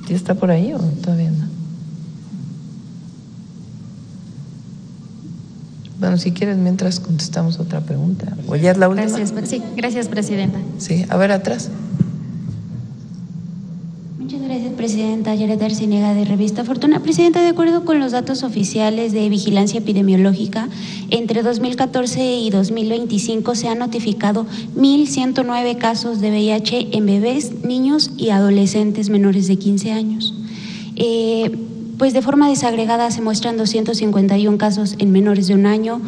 ¿Ya está por ahí o todavía no? Bueno, si quieres, mientras contestamos otra pregunta. ¿O ya es la última? Gracias, presidenta. Sí, a ver, atrás. Muchas gracias, presidenta. Yaret Arciniega, de Revista Fortuna. Presidenta, de acuerdo con los datos oficiales de vigilancia epidemiológica, entre 2014 y 2025 se han notificado 1,109 casos de VIH en bebés, niños y adolescentes menores de 15 años. Pues de forma desagregada se muestran 251 casos en menores de 1 año,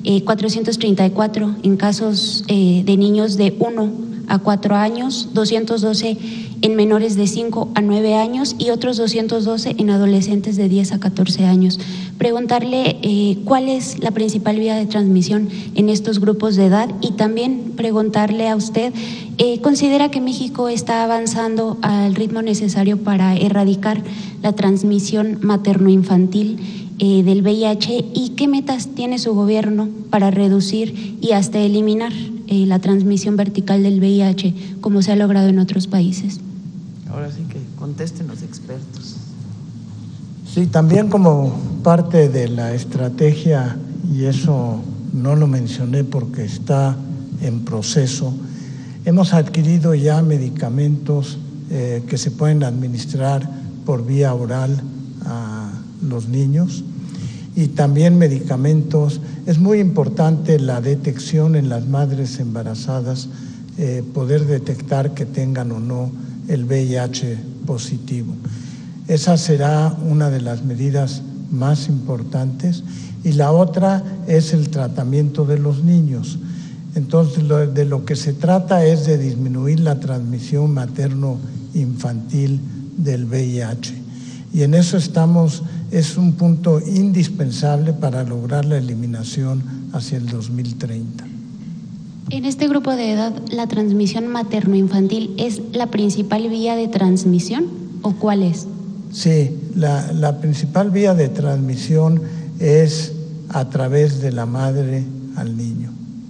434 en casos de niños de 1 a 4 años, 212 en menores de 5 a 9 años y otros 212 en adolescentes de 10 a 14 años. Preguntarle cuál es la principal vía de transmisión en estos grupos de edad y también preguntarle a usted, ¿considera que México está avanzando al ritmo necesario para erradicar la transmisión materno-infantil del VIH y qué metas tiene su gobierno para reducir y hasta eliminar la transmisión vertical del VIH, como se ha logrado en otros países? Ahora sí que contesten los expertos. Sí, también como parte de la estrategia, y eso no lo mencioné porque está en proceso, hemos adquirido ya medicamentos que se pueden administrar por vía oral a los niños y también medicamentos. Es muy importante la detección en las madres embarazadas, poder detectar que tengan o no el VIH positivo. Esa será una de las medidas más importantes y la otra es el tratamiento de los niños. Entonces, de lo que se trata es de disminuir la transmisión materno-infantil del VIH y en eso estamos. Es un punto indispensable para lograr la eliminación hacia el 2030. En este grupo de edad, ¿la transmisión materno-infantil es la principal vía de transmisión o cuál es? Sí, la principal vía de transmisión es a través de la madre al niño.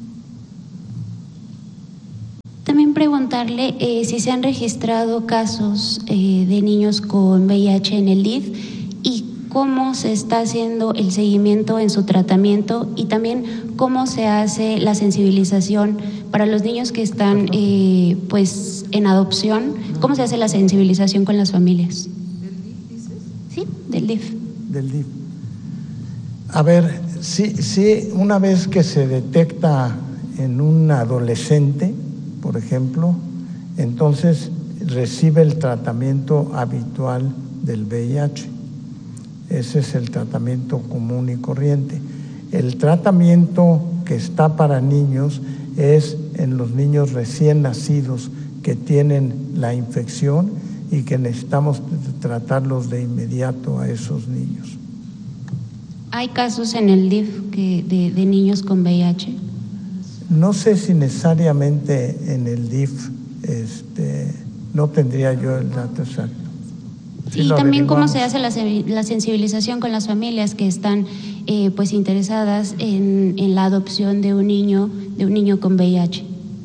También preguntarle si se han registrado casos de niños con VIH en el DIF y cómo se está haciendo el seguimiento en su tratamiento y también cómo se hace la sensibilización para los niños que están pues en adopción, cómo se hace la sensibilización con las familias. ¿Del DIF dices? Sí, del DIF. Del DIF. A ver, sí, una vez que se detecta en un adolescente, por ejemplo, entonces recibe el tratamiento habitual del VIH. Ese es el tratamiento común y corriente. El tratamiento que está para niños es en los niños recién nacidos que tienen la infección y que necesitamos tratarlos de inmediato a esos niños. ¿Hay casos en el DIF de niños con VIH? No sé si necesariamente en el DIF, no tendría yo el dato exacto. Sí, y también cómo se hace la sensibilización con las familias que están pues interesadas en la adopción de un niño con VIH.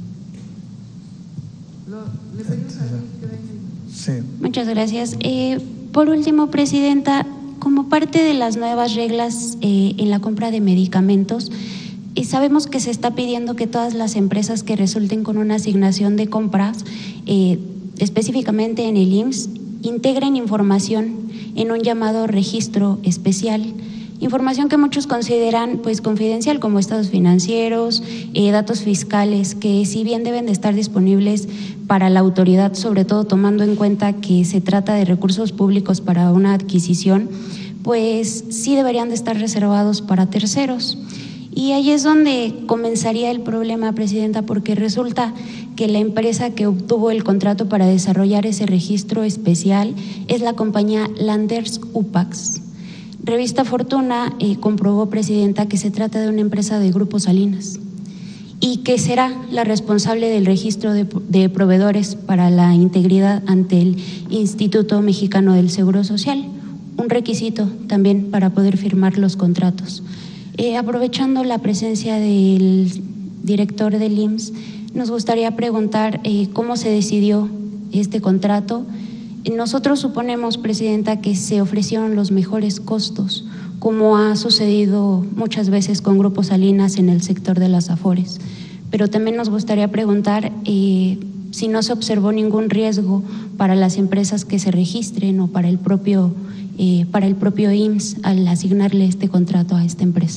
Sí. Muchas gracias. Por último, presidenta, como parte de las nuevas reglas en la compra de medicamentos, sabemos que se está pidiendo que todas las empresas que resulten con una asignación de compras, específicamente en el IMSS, integren información en un llamado registro especial, información que muchos consideran pues confidencial, como estados financieros, datos fiscales, que si bien deben de estar disponibles para la autoridad, sobre todo tomando en cuenta que se trata de recursos públicos para una adquisición, pues sí deberían de estar reservados para terceros. Y ahí es donde comenzaría el problema, presidenta, porque resulta que la empresa que obtuvo el contrato para desarrollar ese registro especial es la compañía Landers Upax. Revista Fortuna comprobó, presidenta, que se trata de una empresa de Grupo Salinas y que será la responsable del registro de proveedores para la integridad ante el Instituto Mexicano del Seguro Social, un requisito también para poder firmar los contratos. Aprovechando la presencia del director del IMSS, nos gustaría preguntar cómo se decidió este contrato Nosotros suponemos, Presidenta, que se ofrecieron los mejores costos, como ha sucedido muchas veces con Grupo Salinas en el sector de las Afores. Pero también nos gustaría preguntar si no se observó ningún riesgo para las empresas que se registren o para el propio IMSS al asignarle este contrato a esta empresa.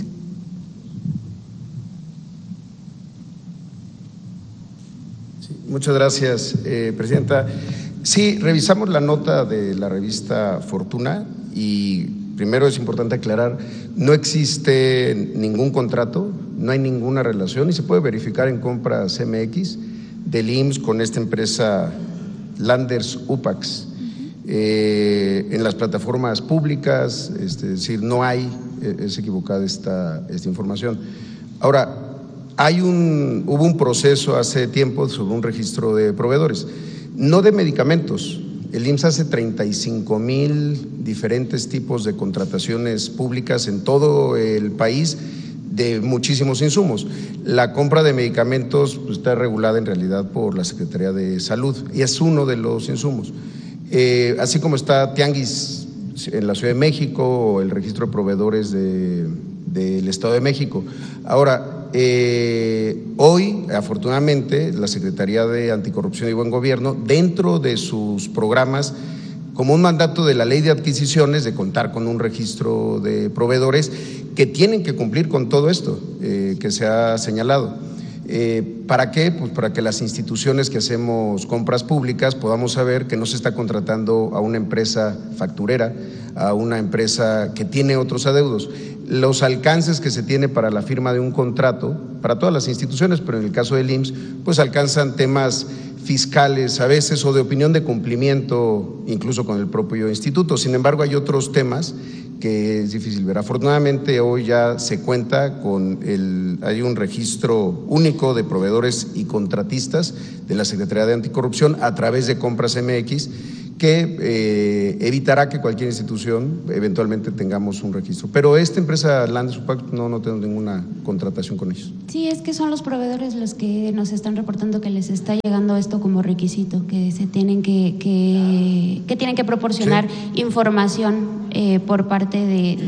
Sí, muchas gracias, Presidenta. Sí, revisamos la nota de la revista Fortuna y primero es importante aclarar, no existe ningún contrato, no hay ninguna relación y se puede verificar en Compras MX del IMSS con esta empresa Landers UPAX. En las plataformas públicas, es decir, no hay, es equivocada esta información. Ahora, hubo un proceso hace tiempo sobre un registro de proveedores, no de medicamentos. El IMSS hace 35,000 diferentes tipos de contrataciones públicas en todo el país de muchísimos insumos. La compra de medicamentos pues, está regulada en realidad por la Secretaría de Salud y es uno de los insumos. Así como está Tianguis en la Ciudad de México o el registro de proveedores del Estado de México. Ahora, hoy, afortunadamente, la Secretaría de Anticorrupción y Buen Gobierno, dentro de sus programas, como un mandato de la Ley de Adquisiciones, de contar con un registro de proveedores que tienen que cumplir con todo esto que se ha señalado. ¿Para qué? Pues para que las instituciones que hacemos compras públicas podamos saber que no se está contratando a una empresa facturera, a una empresa que tiene otros adeudos. Los alcances que se tiene para la firma de un contrato, para todas las instituciones, pero en el caso del IMSS, pues alcanzan temas fiscales a veces o de opinión de cumplimiento, incluso con el propio instituto. Sin embargo, hay otros temas que es difícil ver. Afortunadamente hoy ya se cuenta con hay un registro único de proveedores y contratistas de la Secretaría de Anticorrupción a través de Compras MX, que evitará que cualquier institución eventualmente tengamos un registro. Pero esta empresa Landers UPAX no tenemos ninguna contratación con ellos. Sí, es que son los proveedores los que nos están reportando que les está llegando esto como requisito, que se tienen que tienen que proporcionar sí. Información por parte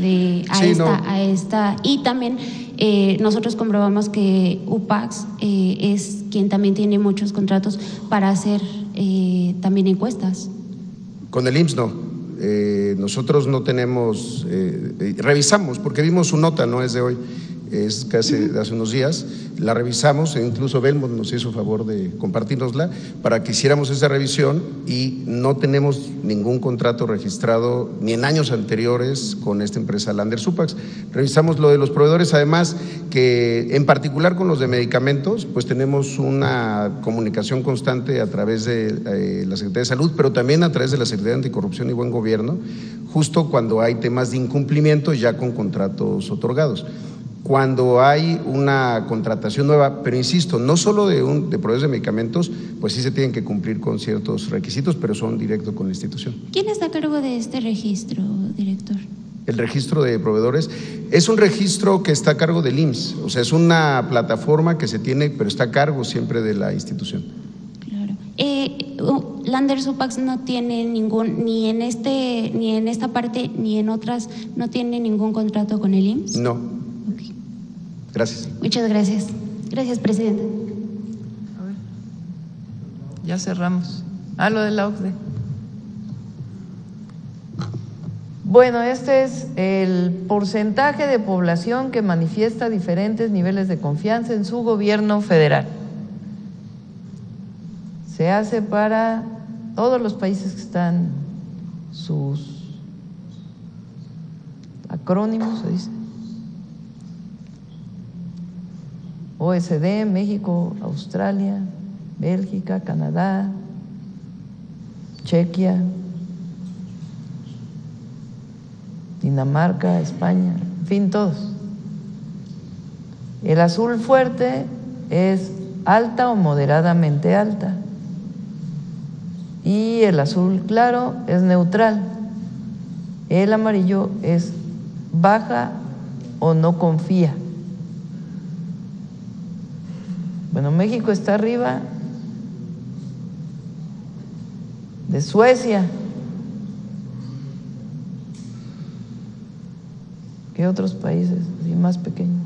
a esta y también nosotros comprobamos que UPAX es quien también tiene muchos contratos para hacer también encuestas. Con el IMSS no, nosotros no tenemos, revisamos, porque vimos su nota, no es de hoy, es casi de hace unos días, la revisamos e incluso Belmont nos hizo favor de compartirnosla para que hiciéramos esa revisión y no tenemos ningún contrato registrado ni en años anteriores con esta empresa Landers UPAX. Revisamos lo de los proveedores, además que en particular con los de medicamentos, pues tenemos una comunicación constante a través de la Secretaría de Salud, pero también a través de la Secretaría de Anticorrupción y Buen Gobierno, justo cuando hay temas de incumplimiento ya con contratos otorgados. Cuando hay una contratación nueva, pero insisto, no solo de proveedores de medicamentos, pues sí se tienen que cumplir con ciertos requisitos, pero son directos con la institución. ¿Quién está a cargo de este registro, director? El registro de proveedores es un registro que está a cargo del IMSS, o sea, es una plataforma que se tiene, pero está a cargo siempre de la institución. Claro. Landers UPAX no tiene ningún, ni en esta parte, ni en otras, no tiene ningún contrato con el IMSS. No. Gracias. Muchas gracias. Gracias, presidente. A ver, ya cerramos. Lo de la OCDE. Bueno, este es el porcentaje de población que manifiesta diferentes niveles de confianza en su gobierno federal. Se hace para todos los países que están sus acrónimos, se dice. OECD, México, Australia, Bélgica, Canadá, Chequia, Dinamarca, España, en fin, todos. El azul fuerte es alta o moderadamente alta y el azul claro es neutral. El amarillo es baja o no confía. Bueno, México está arriba de Suecia ¿Qué otros países así más pequeños?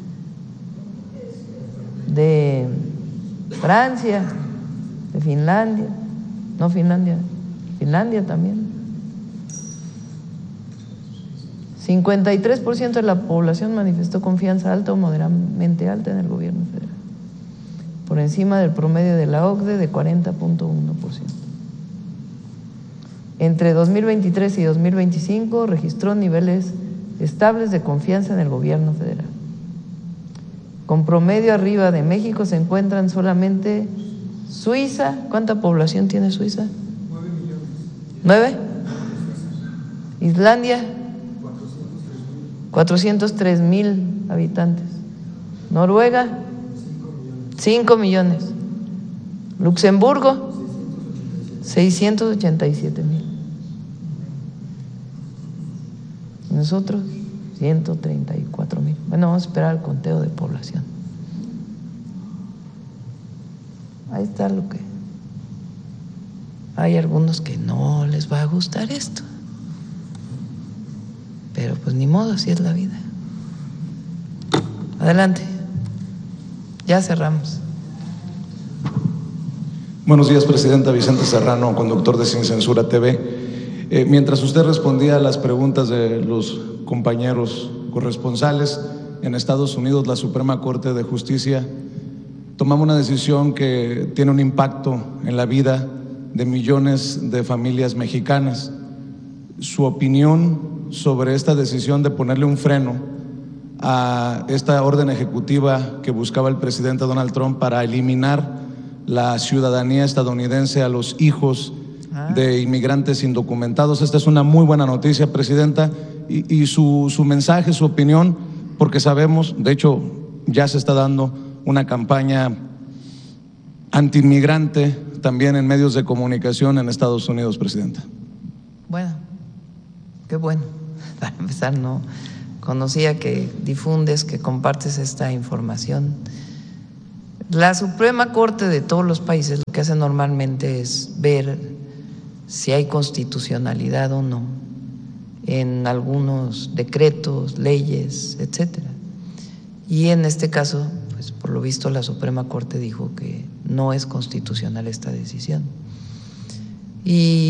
De Francia, de Finlandia, no Finlandia, Finlandia también. 53% de la población manifestó confianza alta o moderadamente alta en el gobierno federal, por encima del promedio de la OCDE de 40.1%. Entre 2023 y 2025 registró niveles estables de confianza en el gobierno federal. Con promedio arriba de México se encuentran solamente Suiza. ¿Cuánta población tiene Suiza? 9 millones. ¿9? Islandia, 403,000 habitantes. Noruega, 5 millones. Luxemburgo, 687,000. Nosotros, 134,000. Bueno, vamos a esperar el conteo de población. Ahí está lo que… Hay algunos que no les va a gustar esto, pero pues ni modo, así es la vida. Adelante, ya cerramos. Buenos días, Presidenta. Vicente Serrano, conductor de Sin Censura TV. Mientras usted respondía a las preguntas de los compañeros corresponsales, en Estados Unidos la Suprema Corte de Justicia tomaba una decisión que tiene un impacto en la vida de millones de familias mexicanas. Su opinión sobre esta decisión de ponerle un freno a esta orden ejecutiva que buscaba el presidente Donald Trump para eliminar la ciudadanía estadounidense a los hijos de inmigrantes indocumentados. Esta es una muy buena noticia, Presidenta, y su mensaje, su opinión, porque sabemos, de hecho, ya se está dando una campaña antiinmigrante también en medios de comunicación en Estados Unidos, Presidenta. Bueno, qué bueno. Para empezar, no conocía que difundes, que compartes esta información. La Suprema Corte de todos los países lo que hace normalmente es ver si hay constitucionalidad o no en algunos decretos, leyes, etcétera. Y en este caso, pues por lo visto la Suprema Corte dijo que no es constitucional esta decisión. Y